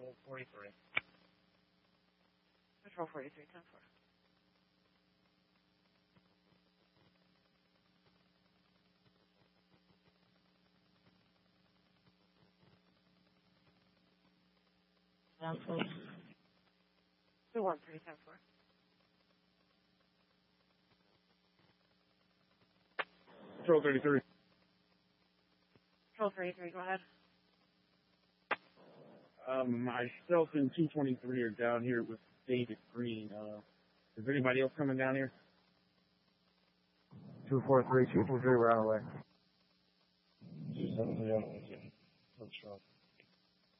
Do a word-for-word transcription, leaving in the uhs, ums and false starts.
Control forty-three. Control forty-three, ten four. Down, please. two one three, ten four. Control thirty-three. Control thirty-three, go ahead. Um, myself and two twenty-three are down here with David Green. Uh, is anybody else coming down here? two four three, two two three, we're on our way. two seven three, I'm not sure.